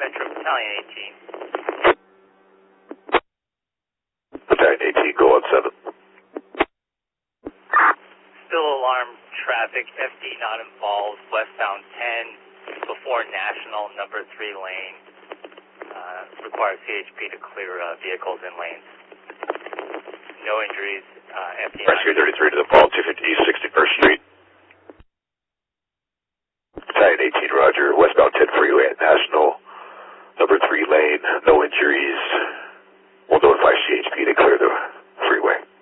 Metro Battalion 18. Battalion 18, go on 7. Still alarm traffic, FD not involved, westbound 10, before National, number 3 lane. Requires CHP to clear vehicles in lanes. No injuries, FD not. Rescue 33 to the ball, 250 East 61st Street. Battalion 18, roger. Westbound 10 freeway at National, number 3 lane, no injuries. We'll notify CHP to clear the freeway.